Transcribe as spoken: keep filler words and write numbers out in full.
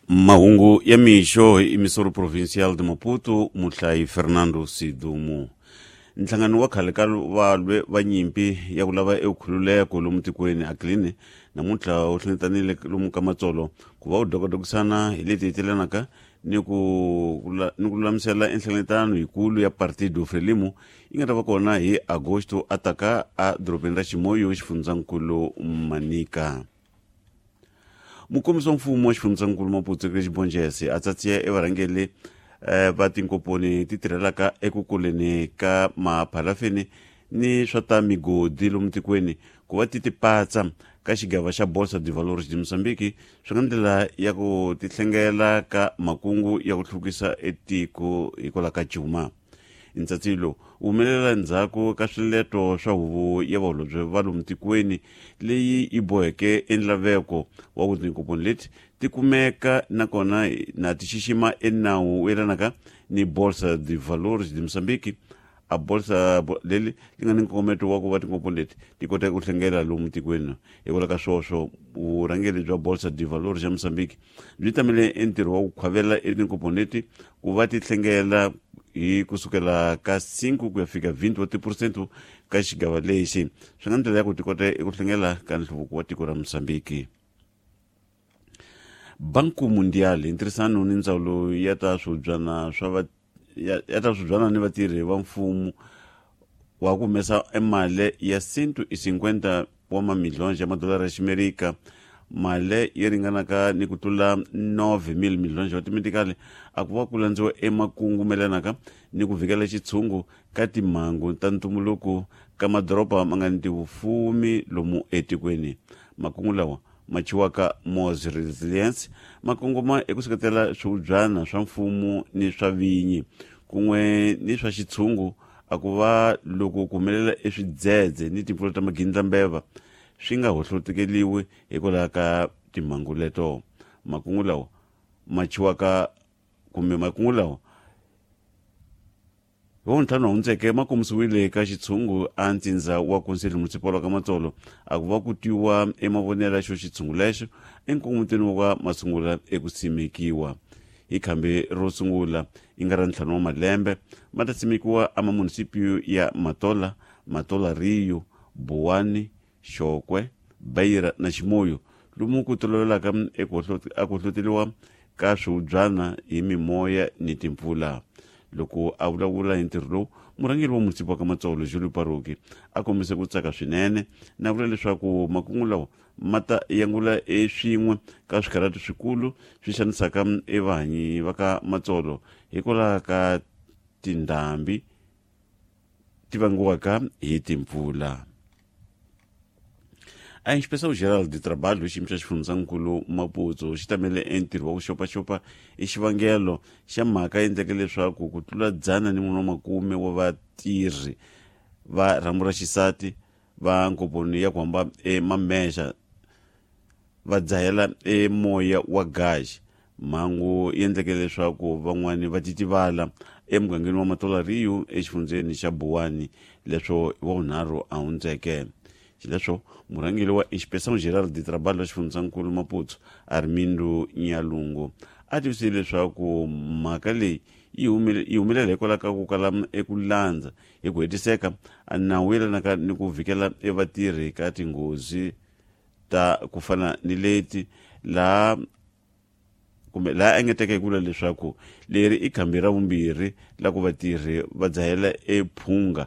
Mahungu ya mixo emisoro provincial de Maputo muhlayi Fernando Sidumu. Nhlangano wa khale ka valwe va nyimpi ya ku lava ekhululeko lomu tikweni Akline namuntlha wu hlengetanile lomu ka Matsolo ku va u dokodokisana hi leti hetelanaka ni ku ni ku lulamisela enhlengetano yikulu ya Partido Frelimo yi nga ta va kona hi Agosto ataka a dorobeni ra Chimoyo xifundzhankulu Manika. Mukomiso mfumo wa xifundzhankulu Maputo ka Xibonjese a tsatsiya evarhangeli eh, va tinkoponi ti tirhelaka ekukuleni ka maphalafeni ni swa ta migodi lomu tikweni ku va ti tipatsa ka xigava xa Bolsa de Valores de Moçambique swi nga ndlela ya ku tihlengela ka makungu ya ku hluvukisa etiko hikola ka Juma. Ntsatsi lowu wu humelela ndzhaku ka swileto swa huvo ya vaholobye va lomu tikweni leyi yi boheke enlaveko wa ku tinkoponi leti ti kumeka nakona na ti xixima enawu wo yelanaka ni Bolsa de Valores de Moçambique. A bolsa leli li nga ni nkometo wa ku va tinkoponi leti ti kota ku hlengela lomu tikweni hikola ka swoswo vurhangeli bya Bolsa de Valores ya Moçambique byi tamile entirho wa ku khwavela etinkoponi leti ku va ti hlengela hi kusukela ka cinco ku ya fika twenty wa tipursento ka xigava lexi swi nga ndlela ya ku ti kota eku hlengela ka nhluvuko wa tiko ra Moçambique. Banku Mundial hi ntirhisano ni ndzawulo ya ta swibyana swa va ya, ya ta swibyana ni vatirhi va mfumo wa ku humesa emali ya cento e cinquenta wa mamilhões ya madolari ya ximerika mali yi ringanaka ni ku tlula nove mil milhões wa timetikali a ku va ku landziwa emakungu melanaka ni ku vhikela xitshungu ka timhangu ta ntumbuluko ka madoroba ma nga ni tivufumi lomu etikweni. Makungu lawa ma chiwaka Mos Resilience makongoma eku seketela swibyana swa mfumo ni swa vinyi kun'we ni swa xitshungu a ku va loko ku humelela eswidzedze ni timpfula ta magindlambeva swi nga hohlotekeliwi hikwalaho ka timhangu leto. Makungu lawa ma chiwaka kumbe makungu lawa wo ntlhanu wa hundzeke ma komisiwile ka xitshungu a ntsindza wa konseli municipal wa ka Matsolo a ku va ku tiwa emavonela xo xitshungu lexo enkongomotweni wa ka masungula eku simekiwa hi khambi ro sungula yi nga ra ntlhanu wa malembe ma ta simekiwa a mamunisipio ya Matola, Matola Rio, Buwani, Xokwe, Beira na Ximoyo lomu ku tolovelaka eku hloteriwa ka swibyana hi mimoya ni timpfula. Loko a vulavula hi ntirho lowu murhangeri wa municipal wa ka Matsolo Julie Paroki a kombise ku tsaka swinene na vula leswaku makungu lawa ma ta yangula eswin'we ka swikarhati swikulu swi xanisaka evahanyi va ka Matsolo hikwalaho ka tindhambi ti vangiwaka hi timpfula. A inspeção geral de trabalho xiyimo xa xifundzhankulu Maputo xi tamele entirho wa ku xopaxopa i xivangelo xa mhaka endleke leswaku ku tlula dzana ni munhu wa makume wa vatirhi va rhamu ra xisati va nkoponi ya ku hamba emamexa va dzahela emoya wa gaxi. Mhangu yi endleke leswaku van'wani va titivala emugangeni wa Matola Rio exifundzeni xa Buwani leswo wa vunharhu a hundzeke. Xileswo murhangeri wa inspeção geral de trabalho wa xifundzhankulu Maputo Armindo Nyalungu a tivisile leswaku mhaka leyi yi humelela hikwalaho ka ku kala eku landza hi ku hetiseka a nawu yelanaka ni ku vhikela evatirhi ka tinghozi ta ku fana ni leti laha kumbe laha engeteke hi ku vula leswaku leri i khambi ra vumbirhi la ku vatirhi va dzahela ephunga